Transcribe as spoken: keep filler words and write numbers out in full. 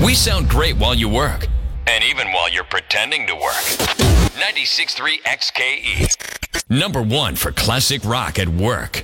We sound great while you work, and even while you're pretending to work. ninety-six point three X K E. Number one for classic rock at work.